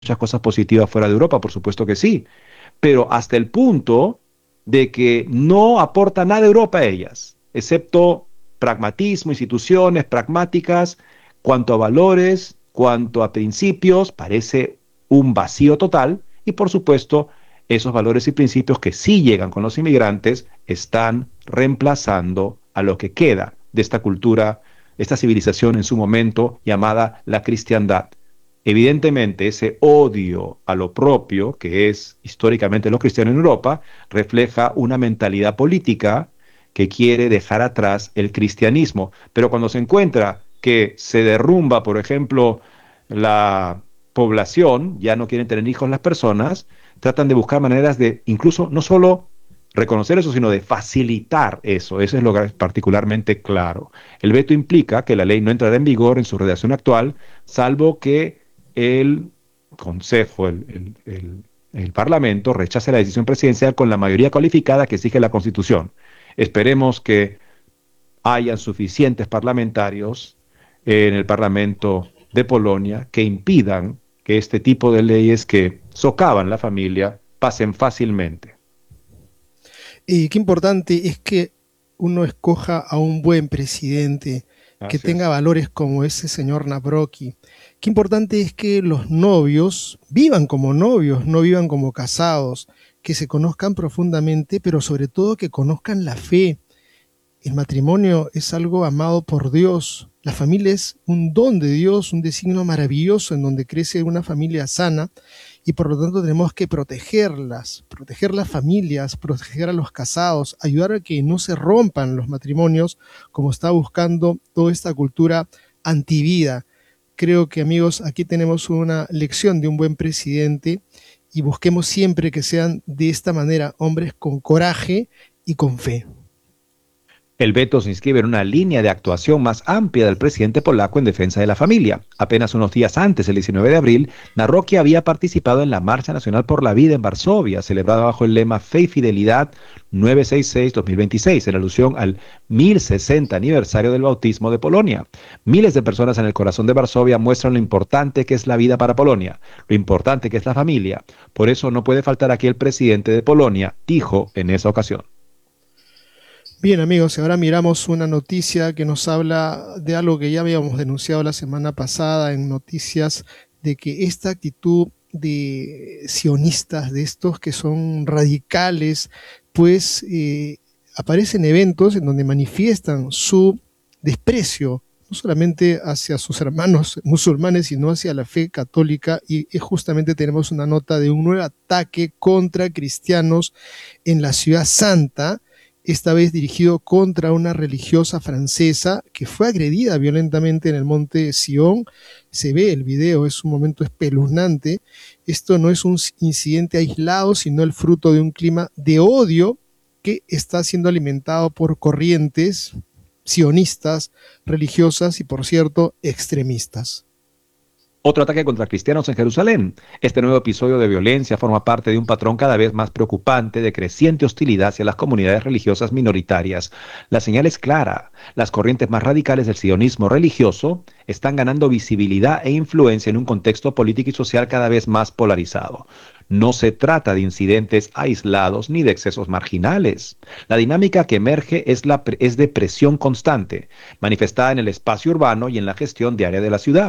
muchas cosas positivas fuera de Europa, por supuesto que sí, pero hasta el punto de que no aporta nada a Europa a ellas, excepto pragmatismo, instituciones pragmáticas, cuanto a valores, cuanto a principios, parece un vacío total y por supuesto esos valores y principios que sí llegan con los inmigrantes están reemplazando a lo que queda de esta cultura, esta civilización en su momento llamada la cristiandad. Evidentemente, ese odio a lo propio, que es históricamente lo cristiano en Europa, refleja una mentalidad política que quiere dejar atrás el cristianismo. Pero cuando se encuentra que se derrumba, por ejemplo, la población, ya no quieren tener hijos las personas, tratan de buscar maneras de incluso no solo reconocer eso, sino de facilitar eso. Eso es lo que es particularmente claro. El veto implica que la ley no entrará en vigor en su redacción actual, salvo que el Consejo, el Parlamento rechace la decisión presidencial con la mayoría cualificada que exige la Constitución. Esperemos que hayan suficientes parlamentarios en el Parlamento de Polonia que impidan que este tipo de leyes que socavan la familia pasen fácilmente. Y qué importante es que uno escoja a un buen presidente que Así tenga es. valores como ese señor Nawrocki. Qué importante es que los novios vivan como novios, no vivan como casados, que se conozcan profundamente, pero sobre todo que conozcan la fe. El matrimonio es algo amado por Dios. La familia es un don de Dios, un designio maravilloso en donde crece una familia sana y por lo tanto tenemos que protegerlas, proteger las familias, proteger a los casados, ayudar a que no se rompan los matrimonios como está buscando toda esta cultura antivida. Creo que amigos, aquí tenemos una lección de un buen presidente y busquemos siempre que sean de esta manera hombres con coraje y con fe. El veto se inscribe en una línea de actuación más amplia del presidente polaco en defensa de la familia. Apenas unos días antes, el 19 de abril, Nawrocki había participado en la Marcha Nacional por la Vida en Varsovia, celebrada bajo el lema Fe y Fidelidad 966-2026, en alusión al 1060 aniversario del bautismo de Polonia. Miles de personas en el corazón de Varsovia muestran lo importante que es la vida para Polonia, lo importante que es la familia. Por eso no puede faltar aquí el presidente de Polonia, dijo en esa ocasión. Bien amigos, ahora miramos una noticia que nos habla de algo que ya habíamos denunciado la semana pasada en noticias, de que esta actitud de sionistas, de estos que son radicales, pues aparecen eventos en donde manifiestan su desprecio no solamente hacia sus hermanos musulmanes, sino hacia la fe católica, y justamente tenemos una nota de un nuevo ataque contra cristianos en la ciudad santa, esta vez dirigido contra una religiosa francesa que fue agredida violentamente en el monte Sion. Se ve el video, es un momento espeluznante. Esto no es un incidente aislado, sino el fruto de un clima de odio que está siendo alimentado por corrientes sionistas, religiosas y, por cierto, extremistas. Otro ataque contra cristianos en Jerusalén. Este nuevo episodio de violencia forma parte de un patrón cada vez más preocupante de creciente hostilidad hacia las comunidades religiosas minoritarias. La señal es clara. Las corrientes más radicales del sionismo religioso están ganando visibilidad e influencia en un contexto político y social cada vez más polarizado. No se trata de incidentes aislados ni de excesos marginales. La dinámica que emerge es de presión constante, manifestada en el espacio urbano y en la gestión diaria de la ciudad.